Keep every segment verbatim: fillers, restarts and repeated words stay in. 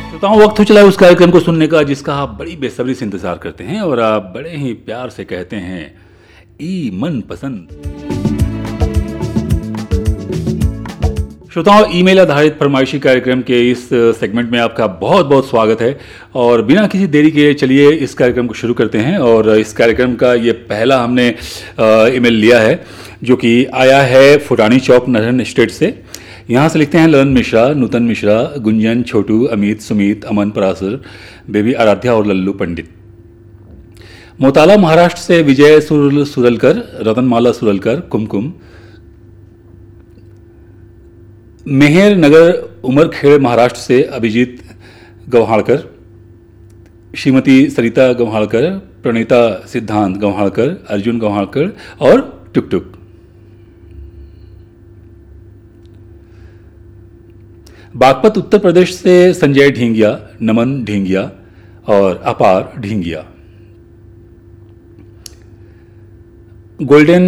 श्रोताओं, वक्त हो चला है उस कार्यक्रम को सुनने का जिसका आप बड़ी बेसब्री से इंतजार करते हैं और आप बड़े ही प्यार से कहते हैं ई मन पसंद। श्रोताओं, ईमेल आधारित फरमाइशी कार्यक्रम के इस सेगमेंट में आपका बहुत बहुत स्वागत है और बिना किसी देरी के चलिए इस कार्यक्रम को शुरू करते हैं। और इस कार्यक्रम का ये पहला हमने ईमेल लिया है जो कि आया है फुटानी चौक नरहन स्टेट से। यहाँ से लिखते हैं ललन मिश्रा, नूतन मिश्रा, गुंजन, छोटू, अमित, सुमित, अमन, परासर, बेबी आराध्या और लल्लू पंडित। मोताला महाराष्ट्र से विजय सुर सुरलकर, रतनमाला सुरलकर, कुमकुम। मेहर नगर उमरखेड़ महाराष्ट्र से अभिजीत गव्हाड़कर, श्रीमती सरिता गव्हाड़कर, प्रणीता सिद्धांत गव्हाड़कर, अर्जुन गव्हाड़कर और टुकटुक। बागपत उत्तर प्रदेश से संजय ढींगिया, नमन ढींगिया और अपार ढींगिया। गोल्डन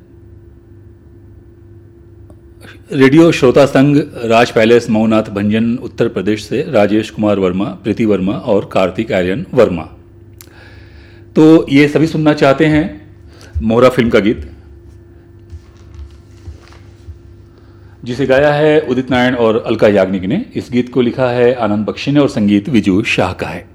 रेडियो श्रोता संघ, राज पैलेस, मऊनाथ भंजन उत्तर प्रदेश से राजेश कुमार वर्मा, प्रीति वर्मा और कार्तिक आर्यन वर्मा। तो ये सभी सुनना चाहते हैं मोहरा फिल्म का गीत जिसे गाया है उदित नारायण और अलका याग्निक ने। इस गीत को लिखा है आनंद बख्शी ने और संगीत विजू शाह का है।